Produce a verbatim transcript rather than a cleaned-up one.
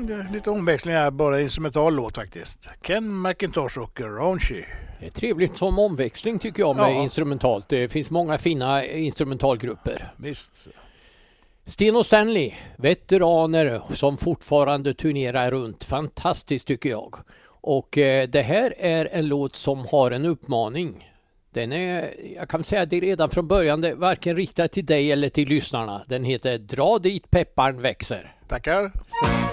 Mm, lite omväxling här, bara instrumental låt faktiskt. Ken McIntosh och Raunchy. Det är trevligt som omväxling tycker jag med Ja. instrumentalt. Det finns många fina instrumentalgrupper. Visst. Sten och Stanley, veteraner som fortfarande turnerar runt. Fantastiskt tycker jag. Och eh, det här är en låt som har en uppmaning. Den är, jag kan säga det redan från början, det är varken riktad till dig eller till lyssnarna. Den heter Dra dit pepparn växer. Tackar.